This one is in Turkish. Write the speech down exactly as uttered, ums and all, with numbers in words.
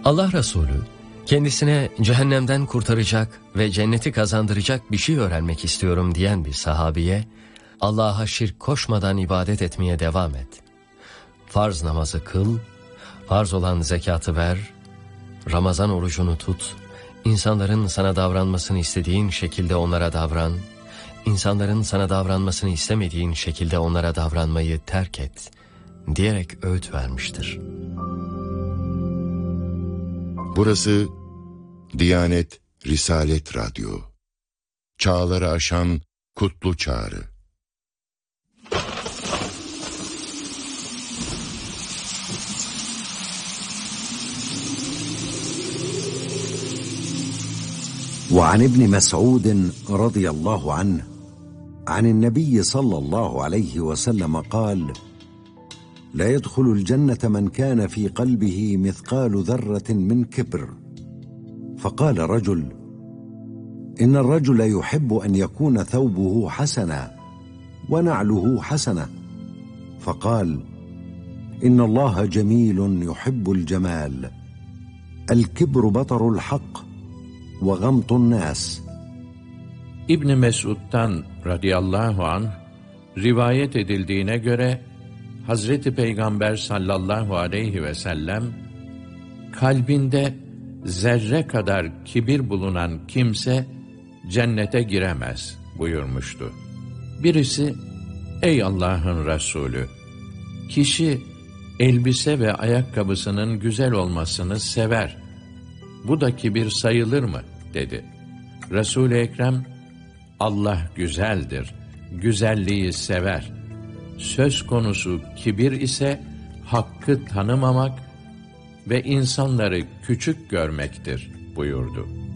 Allah Resulü kendisine cehennemden kurtaracak ve cenneti kazandıracak bir şey öğrenmek istiyorum diyen bir sahabiye, Allah'a şirk koşmadan ibadet etmeye devam et. Farz namazı kıl, farz olan zekatı ver, Ramazan orucunu tut, insanların sana davranmasını istediğin şekilde onlara davran, insanların sana davranmasını istemediğin şekilde onlara davranmayı terk et diyerek öğüt vermiştir. Burası Diyanet Risalet Radyo. Çağları aşan kutlu çağrı. وعن ابن مسعود رضي الله عنه عن النبي صلى الله عليه وسلم قال: لا يدخل الجنة من كان في قلبه مثقال ذرة من كبر. فقال رجل: إن الرجل يحب أن يكون ثوبه حسنا ونعله حسنة. فقال: إن الله جميل يحب الجمال. الكبر بطر الحق وغمط الناس. İbn Mesud'dan radıyallahu anh rivayet edildiğine göre Hazreti Peygamber sallallahu aleyhi ve sellem kalbinde zerre kadar kibir bulunan kimse cennete giremez buyurmuştu. Birisi, ey Allah'ın Resulü, kişi elbise ve ayakkabısının güzel olmasını sever. Bu da kibir sayılır mı? Dedi. Resul-i Ekrem, Allah güzeldir, güzelliği sever. Söz konusu kibir ise hakkı tanımamak ve insanları küçük görmektir buyurdu.